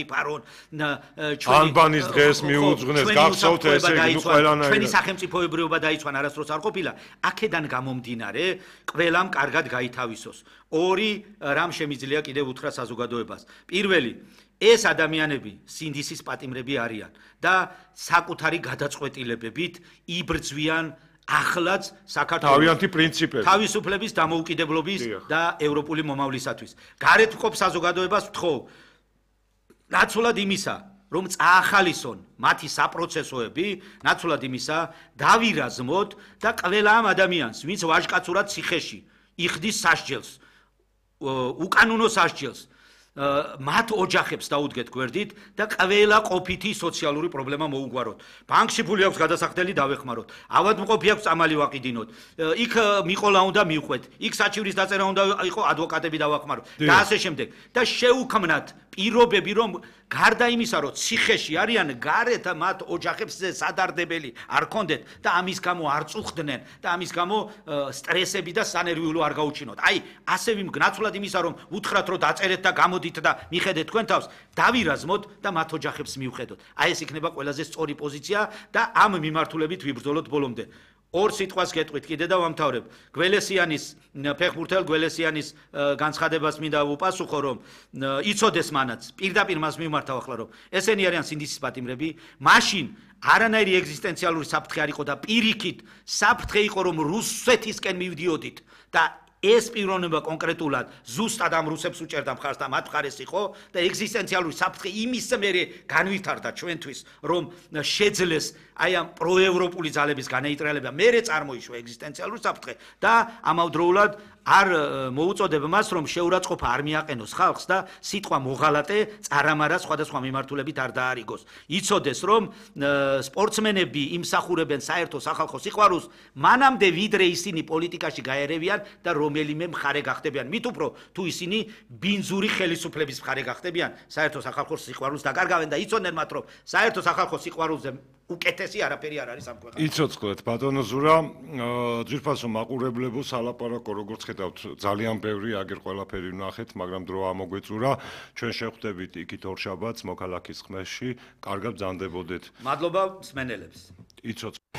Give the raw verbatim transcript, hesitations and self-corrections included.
ფარონ ალბანის დღეს მიუძღვნეს გახსოვთ ესე იგი ყველანაირად ჩვენი სახელმწიფოებრიობა დაიცვან არასდროს არ ყოფილა აქედან გამომდინარე ყველამ კარგად გაითავისოს ორი რამ შემიძლია კიდევ უთხრა საზოგადოებას პირველი ეს ადამიანები სინდისის პატიმრები არიან და საკუთარი გადაწყვეტილებებით იბრძვიან ახლაც საქართველოს თავიანთი პრინციპები თავისუფლების დამოუკიდებლობის და ევროპული მომავლისათვის გარეთ მყოფ საზოგადოებას ვთხოვ ნაცვლად იმისა რომ წაახალისონ მათი საპროცესოები ნაცვლად იმისა დავირაზმოთ და ყველა ამ ადამიანს ვინც ვაჟკაცურად ციხეში იხდის სასჯელს უკანონო სასჯელს მათ ოჯახებს დაუდგეთ გვერდით და ყველა ყოფითი სოციალური პრობლემა მოუგვაროთ. ბანკში ფული აქვს გადასახდელი დავეხმაროთ. ავადმყოფი აქვს წამალი ვაყიდინოთ. იქ მიყოლა უნდა მივხვეთ. იქ საჩივრის დაწერა უნდა იყო ადვოკატები დავახმაროთ. და ასე შემდეგ. და შეუქმნათ პირობები რომ გარდა იმისა რომ ციხეში არიან გარეთ მათ ოჯახებს სადარდებელი არ კონდეთ და ამის გამო არ წუხდნენ და ამის გამო სტრესები და სანერვიულო არ გაუჩინოთ. აი ასე ვიმგნაცვლად იმისა რომ უთხრათ რომ დაწერეთ და გამოდით და მიხედეთ თქვენ თავს დავირაზმოთ და მათ ოჯახებს მივხედოთ. აი ეს იქნება ყველაზე სწორი პოზიცია და ამ მიმართულებით ვიბრძოლოთ ბოლომდე. ორ სიტყვას გეტყვით კიდე და ვამთავრებ. გველესიანის ფეხბურთელ გველესიანის განცხადებას მინდა ვუპასუხო რომ იცოდეს მანაც პირდაპირ მას მიმართავ ახლა რომ ესენი არიან სინდისის პატიმრები, მაშინ არანაირი ეგზისტენციალური საფრთხე არ იყო და პირიქით საფრთხე იყო რომ რუსეთისკენ მივდიოდით და ეს პიროვნება კონკრეტულად ზუსტად ამ რუსებს უჭერდა მხარს და მათ მხარეს იყო და ეგზისტენციალური საფრთხე იმის მერე განვითარდა ჩვენთვის რომ შეძლეს აი ამ პროევროპული ძალების განეიტრალება მერე წარმოიშვა ეგზისტენციალური საფრთხე და ამავდროულად არ მოუწოდება მას რომ შეურაცხყოფა არ მიაყენოს ხალხს და სიტყვა მოღალატე წარამარა სხვადასხვა მიმართულებით არ დაარიგოს. იცოდეს რომ სპორტსმენები იმსახურებენ საერთო სახალხო სიყვარულს მანამდე ვიდრე ისინი პოლიტიკაში გაერევიან და რომელიმე მხარე გახდებიან. მით უფრო თუ ისინი ბინძური ხელისუფლების მხარე გახდებიან საერთო სახალხო სიყვარულს დაკარგავენ და იცოდნენ მათ რომ საერთო სახალხო სიყვარულზე უკეთესი არაფერი არ არის ამ ქვეყანაში. იცოცხლეთ ბატონო ზურა, ძვირფასო მაყურებლებო სალაპარაკო როგორც ხედავთ ძალიან ბევრი აგერ ყველაფერი ვნახეთ, მაგრამ დრო ამოგვეწურა. ჩვენ შევხვდებით იქით ორშაბათს მოქალაქის ხმეში. კარგად ბრძანდებოდეთ. მადლობა მსმენელებს. იცოცხლეთ